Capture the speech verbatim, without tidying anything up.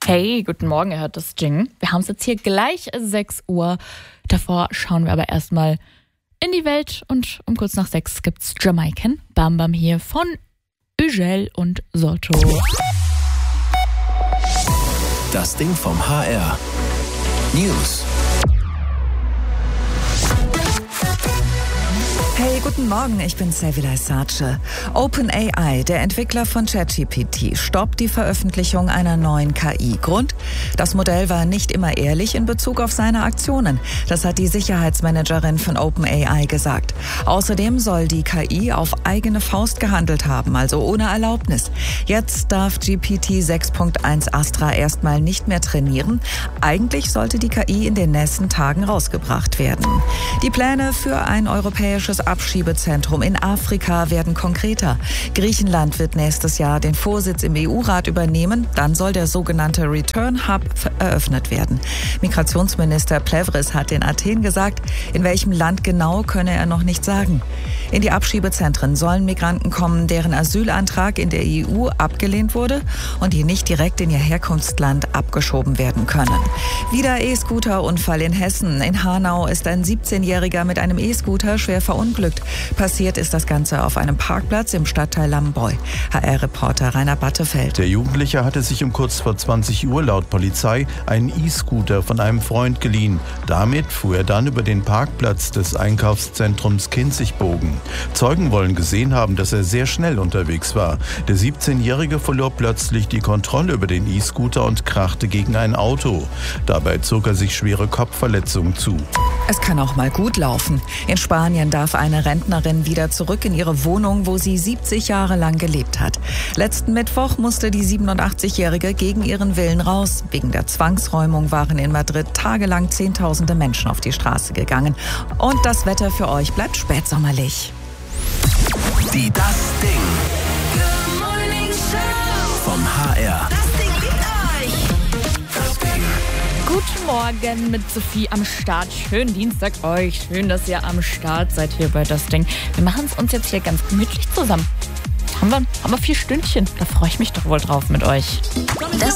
Hey, guten Morgen, ihr hört das Ding. Wir haben es jetzt hier gleich sechs Uhr. Davor schauen wir aber erstmal in die Welt und um kurz nach sechs gibt's Jamaican Bam Bam hier von Ugel und Sotto. Das Ding vom H R. News. Hey, guten Morgen, ich bin Sevilay Sace. OpenAI, der Entwickler von ChatGPT, stoppt die Veröffentlichung einer neuen K I. Grund? Das Modell war nicht immer ehrlich in Bezug auf seine Aktionen. Das hat die Sicherheitsmanagerin von OpenAI gesagt. Außerdem soll die K I auf eigene Faust gehandelt haben, also ohne Erlaubnis. Jetzt darf G P T sechs Punkt eins Astra erstmal nicht mehr trainieren. Eigentlich sollte die K I in den nächsten Tagen rausgebracht werden. Die Pläne für ein europäisches Abschiebezentrum in Afrika werden konkreter. Griechenland wird nächstes Jahr den Vorsitz im E U-Rat übernehmen. Dann soll der sogenannte Return Hub eröffnet werden. Migrationsminister Plevris hat in Athen gesagt, in welchem Land genau könne er noch nicht sagen. In die Abschiebezentren sollen Migranten kommen, deren Asylantrag in der E U abgelehnt wurde und die nicht direkt in ihr Herkunftsland abgeschoben werden können. Wieder E-Scooter-Unfall in Hessen. In Hanau ist ein siebzehnjähriger mit einem E-Scooter schwer verunglückt. Passiert ist das Ganze auf einem Parkplatz im Stadtteil Lamboy. H R-Reporter Rainer Battefeld. Der Jugendliche hatte sich um kurz vor zwanzig Uhr laut Polizei einen E-Scooter von einem Freund geliehen. Damit fuhr er dann über den Parkplatz des Einkaufszentrums Kinzigbogen. Zeugen wollen gesehen haben, dass er sehr schnell unterwegs war. Der siebzehnjährige verlor plötzlich die Kontrolle über den E-Scooter und krachte gegen ein Auto. Dabei zog er sich schwere Kopfverletzungen zu. Es kann auch mal gut laufen. In Spanien darf eine Rentnerin wieder zurück in ihre Wohnung, wo sie siebzig Jahre lang gelebt hat. Letzten Mittwoch musste die siebenundachtzigjährige gegen ihren Willen raus. Wegen der Zwangsräumung waren in Madrid tagelang Zehntausende Menschen auf die Straße gegangen. Und das Wetter für euch bleibt spätsommerlich. Die Das Ding. Good Morning Show. Vom H R. Das Ding liebt euch. Das Ding. Guten Morgen mit Sophie am Start. Schönen Dienstag euch. Schön, dass ihr am Start seid hier bei Das Ding. Wir machen es uns jetzt hier ganz gemütlich zusammen. Haben wir, haben wir vier Stündchen. Da freue ich mich doch wohl drauf mit euch. Das